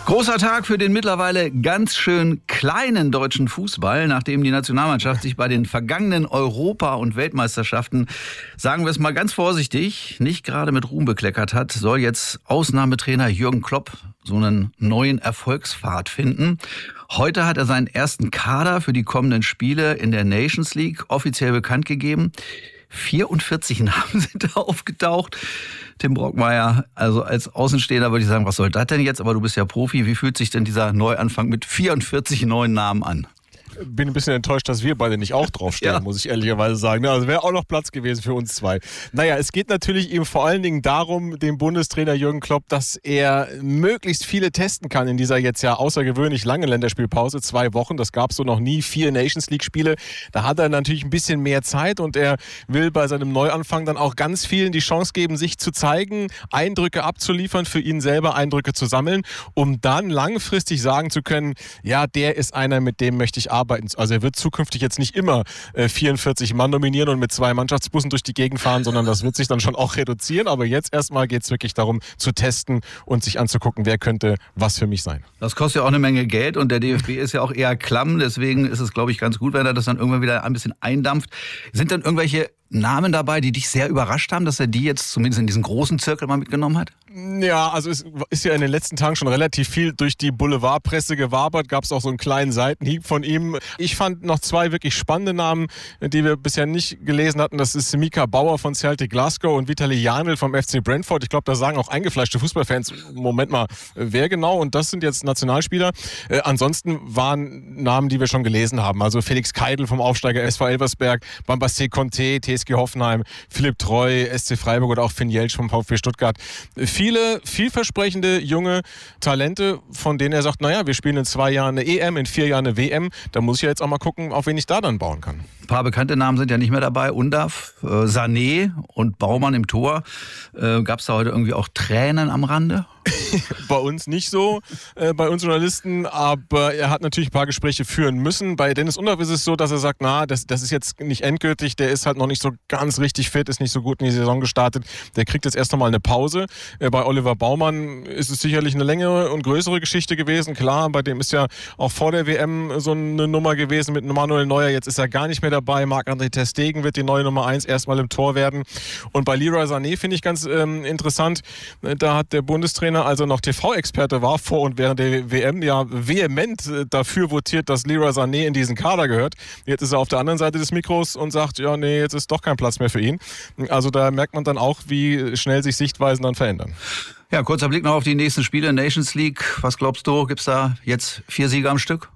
Großer Tag für den mittlerweile ganz schön kleinen deutschen Fußball, nachdem die Nationalmannschaft sich bei den vergangenen Europa- und Weltmeisterschaften, sagen wir es mal ganz vorsichtig, nicht gerade mit Ruhm bekleckert hat, soll jetzt Ausnahmetrainer Jürgen Klopp so einen neuen Erfolgspfad finden. Heute hat er seinen ersten Kader für die kommenden Spiele in der Nations League offiziell bekannt gegeben. 44 Namen sind da aufgetaucht. Tim Brockmeier, also als Außenstehender würde ich sagen, was soll das denn jetzt? Aber du bist ja Profi. Wie fühlt sich denn dieser Neuanfang mit 44 neuen Namen an? Bin ein bisschen enttäuscht, dass wir beide nicht auch draufstehen, muss ich ehrlicherweise sagen. Also wäre auch noch Platz gewesen für uns zwei. Naja, es geht natürlich eben vor allen Dingen darum, dem Bundestrainer Jürgen Klopp, dass er möglichst viele testen kann in dieser jetzt ja außergewöhnlich langen Länderspielpause. 2 Wochen, das gab es so noch nie. 4 Nations League Spiele. Da hat er natürlich ein bisschen mehr Zeit und er will bei seinem Neuanfang dann auch ganz vielen die Chance geben, sich zu zeigen, Eindrücke abzuliefern, für ihn selber Eindrücke zu sammeln, um dann langfristig sagen zu können, ja, der ist einer, mit dem möchte ich arbeiten. Also er wird zukünftig jetzt nicht immer 44 Mann nominieren und mit 2 Mannschaftsbussen durch die Gegend fahren, sondern das wird sich dann schon auch reduzieren. Aber jetzt erstmal geht es wirklich darum, zu testen und sich anzugucken, wer könnte was für mich sein. Das kostet ja auch eine Menge Geld und der DFB ist ja auch eher klamm. Deswegen ist es, glaube ich, ganz gut, wenn er das dann irgendwann wieder ein bisschen eindampft. Sind dann irgendwelche Namen dabei, die dich sehr überrascht haben, dass er die jetzt zumindest in diesen großen Zirkel mal mitgenommen hat? Ja, also es ist ja in den letzten Tagen schon relativ viel durch die Boulevardpresse gewabert. Gab es auch so einen kleinen Seitenhieb von ihm. Ich fand noch 2 wirklich spannende Namen, die wir bisher nicht gelesen hatten. Das ist Mika Bauer von Celtic Glasgow und Vitali Janel vom FC Brentford. Ich glaube, da sagen auch eingefleischte Fußballfans, Moment mal, wer genau? Und das sind jetzt Nationalspieler. Ansonsten waren Namen, die wir schon gelesen haben. Also Felix Keidl vom Aufsteiger SV Elversberg, Bambassé Conté, TSG Hoffenheim, Philipp Treu, SC Freiburg oder auch Finn Jeltsch vom VfB Stuttgart. Viele vielversprechende junge Talente, von denen er sagt, naja, wir spielen in 2 Jahren eine EM, in 4 Jahren eine WM. Da muss ich ja jetzt auch mal gucken, auf wen ich da dann bauen kann. Ein paar bekannte Namen sind ja nicht mehr dabei. Undav, Sané und Baumann im Tor. Gab es da heute irgendwie auch Tränen am Rande? Bei uns nicht so, bei uns Journalisten, aber er hat natürlich ein paar Gespräche führen müssen. Bei Dennis Undav ist es so, dass er sagt, das ist jetzt nicht endgültig, der ist halt noch nicht so ganz richtig fit, ist nicht so gut in die Saison gestartet, der kriegt jetzt erst nochmal eine Pause. Bei Oliver Baumann ist es sicherlich eine längere und größere Geschichte gewesen, klar, bei dem ist ja auch vor der WM so eine Nummer gewesen mit Manuel Neuer, jetzt ist er gar nicht mehr dabei, Marc-André ter Stegen wird die neue Nummer 1 erstmal im Tor werden und bei Leroy Sané finde ich ganz interessant, da hat der Bundestrainer, als er noch TV-Experte war, vor und während der WM, ja vehement dafür votiert, dass Leroy Sané in diesen Kader gehört. Jetzt ist er auf der anderen Seite des Mikros und sagt, ja, nee, jetzt ist doch kein Platz mehr für ihn. Also da merkt man dann auch, wie schnell sich Sichtweisen dann verändern. Ja, kurzer Blick noch auf die nächsten Spiele, Nations League. Was glaubst du, gibt's da jetzt 4 Siege am Stück?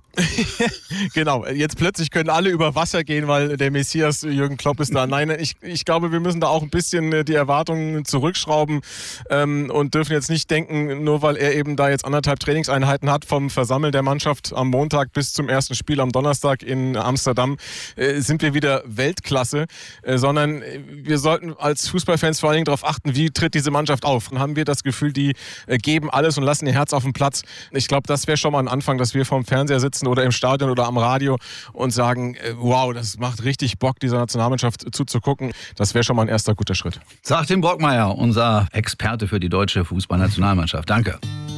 Genau, jetzt plötzlich können alle über Wasser gehen, weil der Messias Jürgen Klopp ist da. Nein, ich glaube, wir müssen da auch ein bisschen die Erwartungen zurückschrauben und dürfen jetzt nicht denken, nur weil er eben da jetzt 1,5 Trainingseinheiten hat vom Versammeln der Mannschaft am Montag bis zum ersten Spiel am Donnerstag in Amsterdam, sind wir wieder Weltklasse, sondern wir sollten als Fußballfans vor allen Dingen darauf achten, wie tritt diese Mannschaft auf. Dann haben wir das Gefühl, die geben alles und lassen ihr Herz auf den Platz. Ich glaube, das wäre schon mal ein Anfang, dass wir vorm Fernseher sitzen oder im Stadion oder am Radio und sagen, wow, das macht richtig Bock, dieser Nationalmannschaft zuzugucken. Das wäre schon mal ein erster guter Schritt. Sagt Tim Brockmeier, unser Experte für die deutsche Fußballnationalmannschaft. Danke.